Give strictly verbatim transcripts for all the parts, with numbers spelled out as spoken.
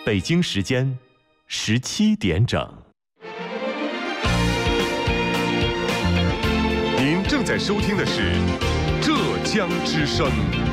北京时间十七点整。 您正在收听的是浙江之声。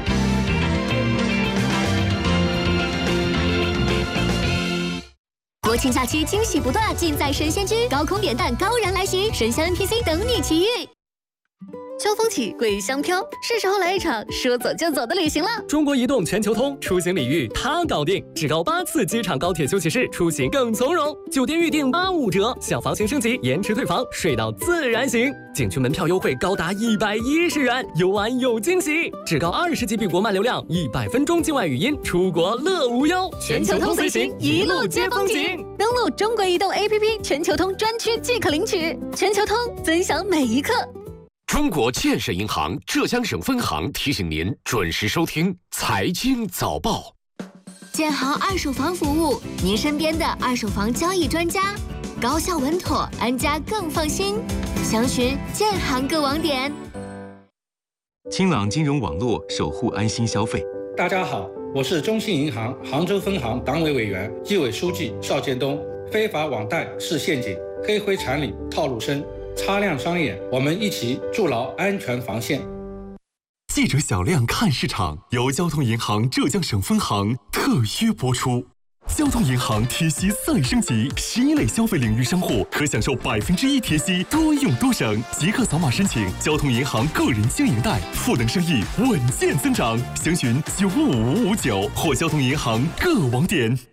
国庆假期惊喜不断，尽在神仙居，高空点弹高燃来袭，神仙 N P C 等你奇遇。秋风起，桂香飘，是时候来一场说走就走的旅行了。 中国移动全球通出行礼遇它搞定，至高八次机场高铁休息室，出行更从容。酒店预订八五折，小房型升级，延迟退房，睡到自然醒。景区门票优惠高达一百一十元，游玩有惊喜。至高二十 G B 国漫流量，一百分钟境外语音，出国乐无忧。 全球通随行，一路接风景。登录中国移动 A P P 全球通专区即可领取。全球通，分享每一刻。 中国建设银行浙江省分行提醒您准时收听财经早报。 建行二手房服务，您身边的二手房交易专家，高效稳妥，安家更放心。详询建行各网点。 清朗金融网络，守护安心消费。 大家好，我是中信银行杭州分行党委委员、纪委书记邵建东。非法网贷是陷阱，黑灰产里套路深。擦亮双眼，我们一起筑牢安全防线。 记者小亮看市场，由交通银行浙江省分行特约播出。交通银行贴息再升级，十一类消费领域商户可享受百分之一贴息，多用多省。即刻扫码申请交通银行个人经营贷，赋能生意稳健增长。详询九五五五九或交通银行各网点。